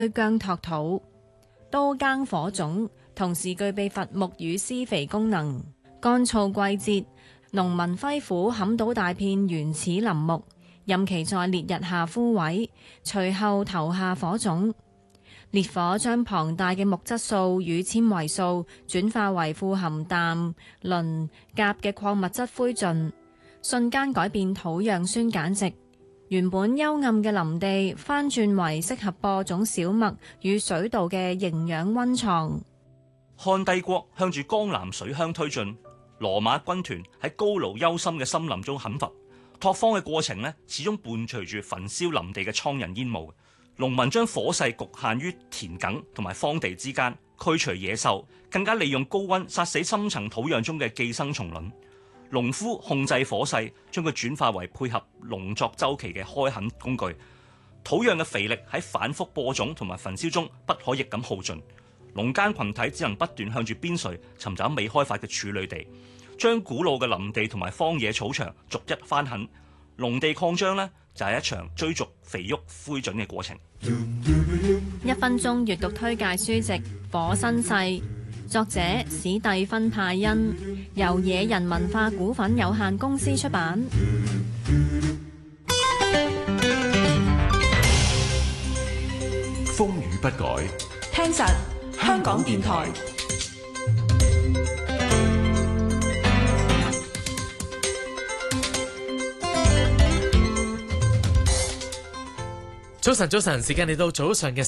姜托土，多耕火種，同時具備伐木與施肥功能。乾燥季節，農民揮斧砍倒大片原始林木，任其在烈日下枯萎，隨後投下火種。烈火將龐大嘅木質素與纖維素轉化為富含氮、磷、鉀嘅礦物質灰燼，瞬間改變土壤酸鹼值。原本幽暗嘅林地翻轉為適合播種小麥與水稻嘅營養溫床。 漢帝國向住江南水鄉推進，羅馬軍團喺高盧幽深嘅森林中砍伐，拓荒嘅過程呢，始終伴隨住焚燒林地嘅蒼人煙霧。農民將火勢局限於田埂同埋荒地之間，驅除野獸，更加利用高溫殺死深層土壤中嘅寄生蟲卵。農夫控制火勢，將佢轉化為配合農作周期嘅開墾工具。土壤嘅肥力喺反覆播種同埋焚燒中不可逆咁耗盡，農耕群體只能不斷向住邊陲尋找未開發嘅處女地，將古老嘅林地同埋荒野草場逐一翻墾。農地擴張呢，就係一場追逐肥沃灰燼嘅過程。 1分鐘閱讀推介書籍《火身世》，作者史蒂芬派恩，由野人文化股份有限公司出版。 風雨不改， 聽實香港電台。 早晨，時間嚟到早上嘅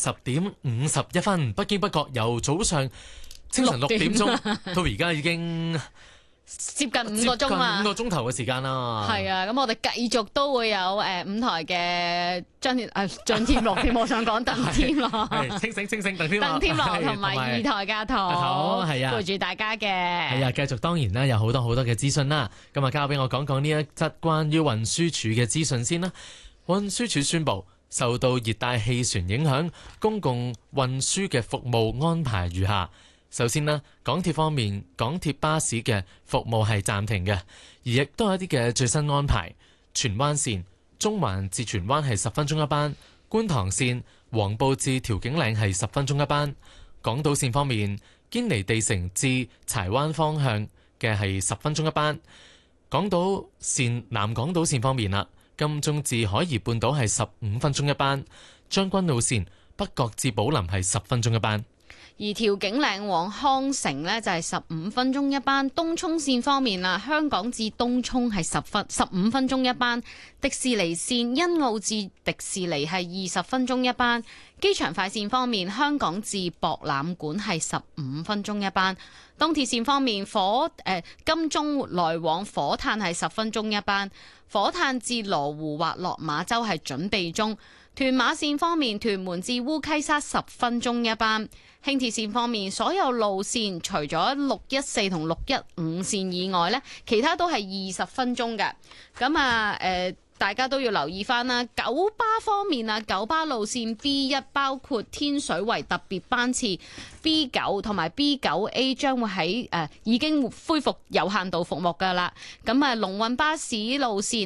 10:51，不經不覺由早上清晨6點鐘到而家已經接近5個鐘啦，5 個鐘頭嘅時間啦。 係啊，咁我哋繼續都會有5台嘅張天樂添，我想講鄧天樂， 清醒鄧天樂同埋2台嘅頭，係啊，陪住大家嘅。 係啊，繼續當然啦，有好多嘅資訊啦。今日交俾我講講呢一則關於運輸署嘅資訊先啦。運輸署宣布，受到熱帶氣旋影響，公共運輸嘅服務安排如下。首先呢，港鐵方面，港鐵巴士嘅服務係暫停嘅，而亦都有一啲嘅最新安排。荃灣線中環至荃灣係10分鐘一班，觀塘線黃埔至調景嶺係10分鐘一班。港島線方面，堅尼地城至柴灣方向嘅係10分鐘一班。港島線南港島線方面啦，金鐘至海怡半島係15分鐘一班，將軍澳線北角至寶林係10分鐘一班。 而調景嶺往康城呢，就係15分鐘一班。東涌線方面啦，香港至東涌係15分鐘一班。迪士尼線欣澳至迪士尼係20分鐘一班。機場快線方面，香港至博覽館係15分鐘一班。東鐵線方面，金鐘來往火炭係10分鐘一班。火炭至羅湖或落馬洲係準備中。屯馬線方面，屯門至烏溪沙10分鐘一班。輕鐵線方面，所有路線除咗614同615線以外呢，其他都係20分鐘嘅。咁大家都要留意翻啦。九巴方面啊，九巴路線 B1 包括天水圍特別班次 B9 同埋 B9A 將會喺已經恢復有限度服務㗎啦。咁龍運巴士路線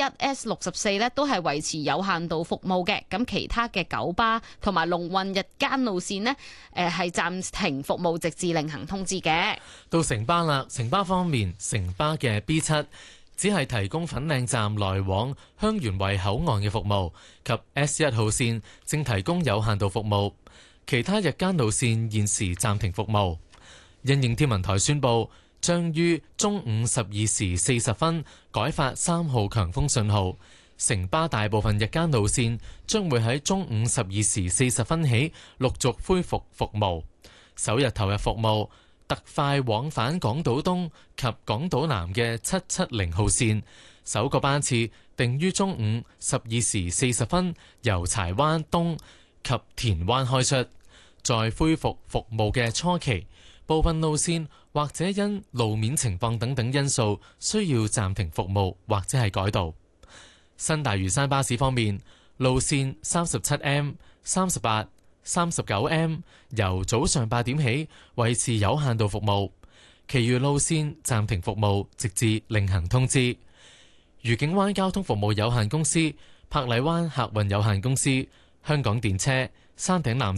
S1、S64 呢都係維持有限度服務嘅。咁其他嘅九巴同埋龍運日間路線呢，係暫停服務，直至另行通知嘅。 到城巴啦，城巴方面，城巴嘅 B7。只係提供粉嶺站來往香園圍口岸嘅服務，及 S1 號線正提供有限度服務，其他日間路線現時暫停服務。因應天文台宣布，將於中午12時40分改發3號強風信號，城巴大部分日間路線將會喺中午12時40分起陸續恢復服務。首日投入服務特快往返港島東及港島南嘅770號線，首個班次定於中午12時40分由柴灣東及田灣開出。在恢復服務嘅初期，部分路線或者因路面情況等因素需要暫停服務或者係改道。新大嶼山巴士方面，路線 37M、38、39M 由早上8點起維持有限度服務，其餘路線暫停服務，直至另行通知。愉景灣交通服務有限公司、柏麗灣客運有限公司、香港電車、 山頂纜